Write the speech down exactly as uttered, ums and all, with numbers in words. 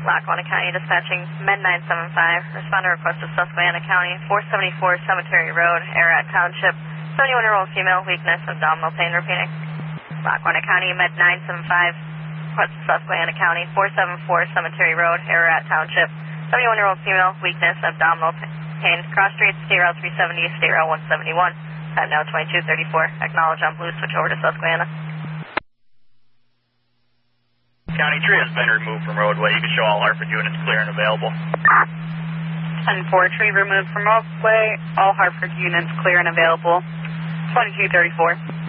Lackawanna County dispatching Med nine seven five. Responder requested Susquehanna County, four seventy-four Cemetery Road, Ararat Township. seventy-one-year-old female, weakness, abdominal pain repeating. Lackawanna County, Med nine seven five. Requested Susquehanna County, four seventy-four Cemetery Road, Ararat Township. seventy-one-year-old female, weakness, abdominal pain. Cross street, State Route three seventy, State Route one seventy-one. Time now twenty-two thirty-four. Acknowledge on blue, switch over to Susquehanna. County tree has been removed from roadway. You can show all Hartford units clear and available. ten four, tree removed from roadway. All Hartford units clear and available. twenty-two thirty-four.